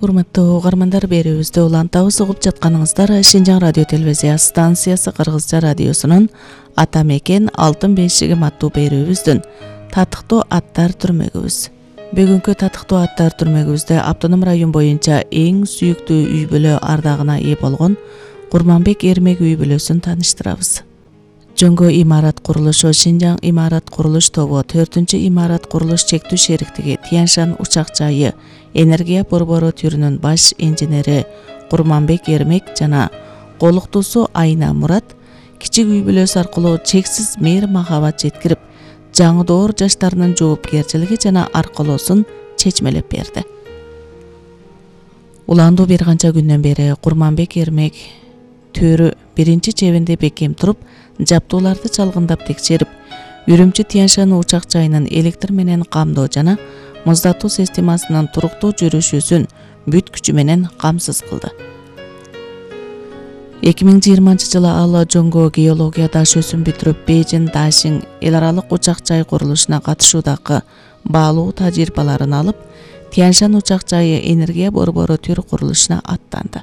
Урматтуу угармандар, берүүбүздө улантабыз угуп жатканыңыздар Шинжаң радио телевизия станциясы Кыргызча радиосунун Ата мекен алтын бешигим аттуу берүүбүздүн татыктуу аттар түрмөгүбүз. Бүгүнкү татыктуу аттар түрмөгүбүздө автоном район боюнча эң сүйүктүү үй бүлө ардагына ээ болгон Курманбек Эрмек үй бүлөсүн тааныштырабыз. Жоңго имарат курулушу Шинжаң имарат курулуш тобу 4-чү имарат курулуш чектүү шериктиги Тяньшан учак жайы энергия борбору түрүнүн баш инженери Курманбек Эрмек жана колуктуусу Айна Мурат кичик үй бүлөсү аркылуу чексиз мейир махабат жеткирип, жаңы доор жаштарынын жоопкерчилиги жана аркылоосун чечмелеп берди. Уландуу бир канча күндөн бери Курманбек Эрмек төрү биринчи чебинде бекем туруп, жаптууларды чалгындап текшерип, Үрүмчү Тяньшан учак жайынын электр менен камдоо жана муздатуу системасынын туруктуу жүрүшүсүн бүт күчү менен камсыз кылды. 2020-жылы ал жоңго геология даш өсүм бүтүрүп, Бейжин Дашин эл аралык учак жай курулушуна катышуудагы баалуу тажрыйбаларын алып, Тяньшан учак жайы энергия борбору төр курулушуна аттанды.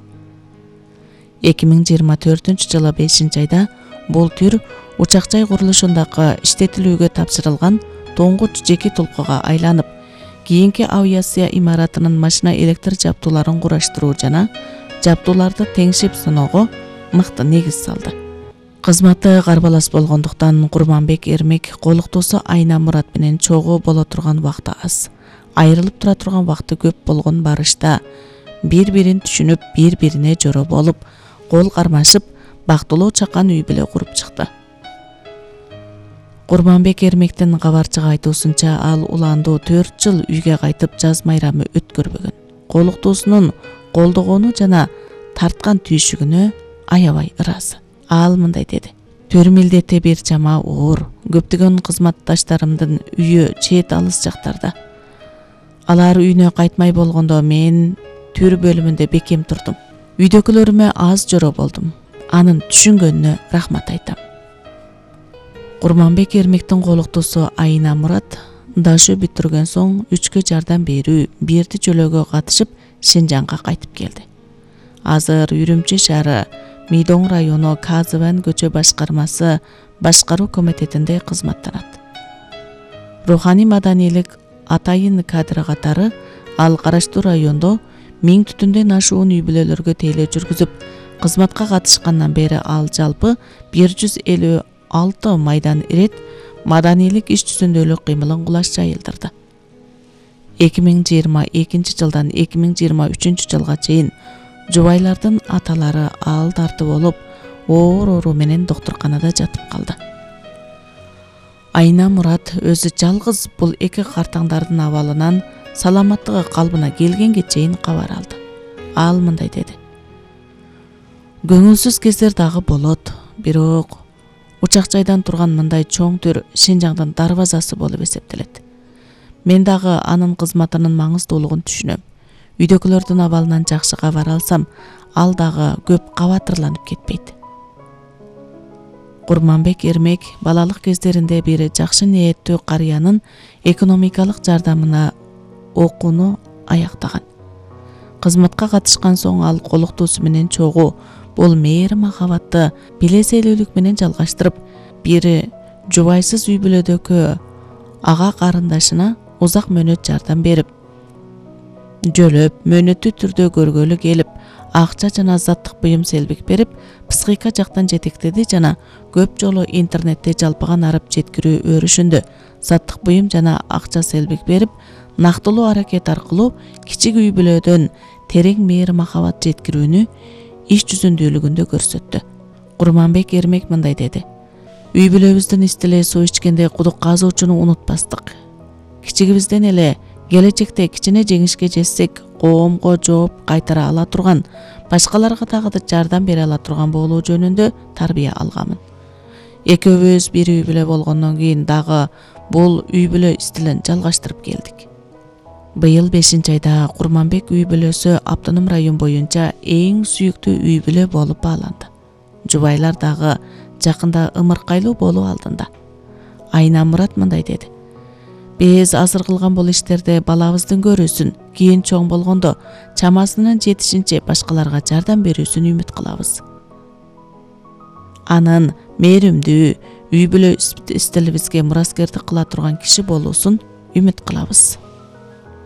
2024-жылы 5-айда бул түр учак жай курулушундагы иштетилүүгө тапшырылган тоңгуч жеке толкуга айланып, кийинки авиация имаратынын машина электр жаптууларын кураштыруу жана жаптууларды теңшеп сыноого мыкты негиз салды. Кызматы карбалас болгондуктан Курманбек Эрмек колуктуусу Айна Мурат менен чогуу боло турган убакты аз, айрылып тура турган убакты көп болгон барышта бири-бирин түшүнүп, бири-бирине жоро болуп, кол кармашып, бактылуу чакан үй бүлө куруп чыкты. Курманбек Эрмектин кабарчыга айтуусунча, ал уландуу 4 жыл үйгө кайтып жаз майрамы өткөрбөгөн. Колуктуусунун колдогону жана тарткан түйшүгүнө аябай ыраазы. Ал мындай деди: "Төр милдети бир чама оор, көптөгөн кызматташтарымдын үйү чет алыс жактарда. Алар үйүнө кайтмай болгондо мен төр бөлүмүндө бекем турдум. Үйдөкүлөрүмө аз жоро болдум. Анын түшүнгөнүнө рахмат айтам." Курманбек Эрмектин колуктуусу Айна Мурат дашы бүтүргөн соң 3 жардам берүү бирди жөлөгө катышып Шинжаңга кайтып келди. Азыр Үрүмчү шаары Мийдоң району Казыбан көчө башкармасы башкаруу комитетинде кызматтанат. Руханий маданийлик атайын кадр катары ал караштуу райондо 1000 түтүндөн ашуун үй бүлөлөргө тейлөө жүргүзүп, кызматка катышкандан бери ал жалпы 156 майдан ирет маданийлик иш жүзүндөлүк кыймылын кулаш жайылдырды. 2022 жылдан 2023 жылга чейин жубайлардын аталары ал тартып болуп, оору менен доктурканада жатып калды. Айна Мурат өзү жалгыз бул эки картаңдардын абалынан саламаттыгы калбына келгенге чейин кабар алды. Ал мындай деди: "Көңүлсүз кездер дагы болот, бирок учак жайдан турган мындай чоң төр Шинжаңдын дарбазасы болуп эсептелет. Мен дагы анын кызматынын маңыздуулугун түшүнөм. Үйдөкүлөрдүн абалынан жакшы кабар алсам, ал дагы көп кабатырланып кетпейт." Курманбек Эрмек балалык кездеринде бир жакшы ниеттүү карыянын экономикалык жардамына окууну аяктаган. Кызматка катышкан соң ал колуктуусу менен чогуу бул мейир махабатты билеселүүлүк менен жалгаштырып, бир жубайсыз үй бүлөдөгү ага карындашына узак мөөнөт жардам берип, жөлөп, мөөнөттүү түрдө көргөлү келип, акча жана заттык буюм селбик берип, психика жактан жетектеди жана көп жолу интернетте жалпыган арып жеткирүү өрүшүндө заттык буюм жана акча селбик берип, нактылуу аракет аркылуу кичик үй бүлөдөн терең мейир махабат жеткирүүнү иш жүзүндүүлүгүндө көрсөттү. Курманбек Эрмек мындай деди: "Үй бүлөбүздүн истеле суу ичкенде кудук казуучуну унутпастык. Кичигибизден эле келечекте кичине жеңишке жетсек, коомго жооп кайтара ала турган, башкаларга дагы жардам бере ала турган болуу жөнүндө тарбия алганмын. Экөөбүз бир үй бүлө болгондон кийин дагы бул үй бүлө стилин жалгаштырып келдик." Быйыл 5-айда Курманбек үй бүлөсү автоном район боюнча эң сүйүктүү үй бүлө болуп бааланды. Жубайлар дагы жакында ымыркайлуу болуу алдында. Айна Мурат мындай деди: биз азыр кылган бул иштерде балабыздын көрүүсүн, кийин чоң болгондо чамасынын жетишинче башкаларга жардам берүүсүн үмүт кылабыз. Анын мээримдүү, үй бүлө стилибизге мураскердик кыла турган киши болуусун үмүт кылабыз.